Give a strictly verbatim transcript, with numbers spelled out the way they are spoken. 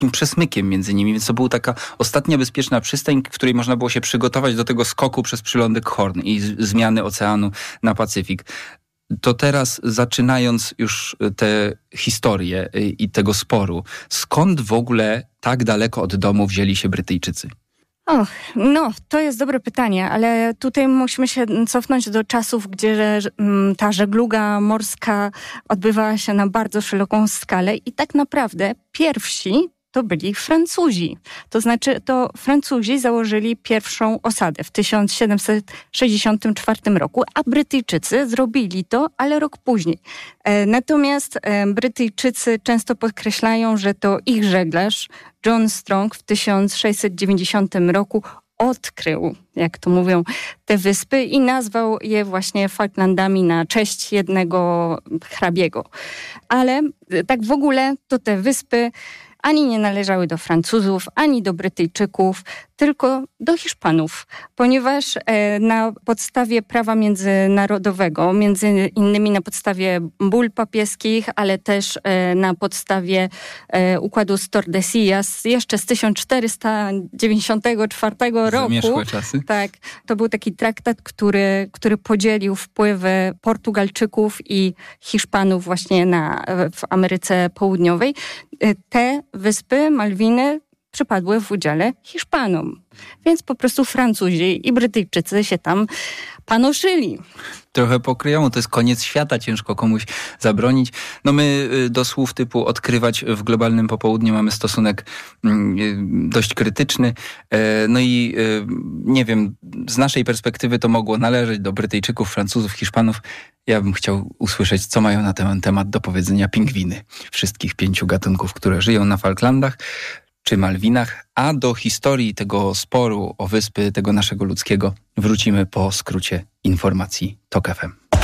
takim przesmykiem między nimi, więc to była taka ostatnia bezpieczna przystań, w której można było się przygotować do tego skoku przez przylądek Horn i z- zmiany oceanu na Pacyfik. To teraz, zaczynając już tę historię i tego sporu, skąd w ogóle tak daleko od domu wzięli się Brytyjczycy? Och, no, to jest dobre pytanie, ale tutaj musimy się cofnąć do czasów, gdzie ta żegluga morska odbywała się na bardzo szeroką skalę i tak naprawdę pierwsi to byli Francuzi. To znaczy, to Francuzi założyli pierwszą osadę w tysiąc siedemset sześćdziesiątym czwartym roku, a Brytyjczycy zrobili to, ale rok później. E, natomiast e, Brytyjczycy często podkreślają, że to ich żeglarz John Strong w tysiąc sześćset dziewięćdziesiątym roku odkrył, jak to mówią, te wyspy i nazwał je właśnie Falklandami na cześć jednego hrabiego. Ale tak w ogóle to te wyspy ani nie należały do Francuzów, ani do Brytyjczyków, tylko do Hiszpanów, ponieważ e, na podstawie prawa międzynarodowego, między innymi na podstawie bul papieskich, ale też e, na podstawie e, układu z Tordesillas jeszcze z tysiąc czterysta dziewięćdziesiątego czwartego roku. Zamieszłe czasy. Tak, to był taki traktat, który, który podzielił wpływy Portugalczyków i Hiszpanów właśnie na, w Ameryce Południowej. Te wyspy, Malwiny, przypadły w udziale Hiszpanom. Więc po prostu Francuzi i Brytyjczycy się tam panoszyli. Trochę pokryjomu, to jest koniec świata, ciężko komuś zabronić. No my do słów typu odkrywać w globalnym popołudniu mamy stosunek dość krytyczny. No i nie wiem, z naszej perspektywy to mogło należeć do Brytyjczyków, Francuzów, Hiszpanów. Ja bym chciał usłyszeć, co mają na ten temat do powiedzenia pingwiny wszystkich pięciu gatunków, które żyją na Falklandach czy Malwinach, a do historii tego sporu o wyspy, tego naszego ludzkiego, wrócimy po skrócie informacji Tok F M.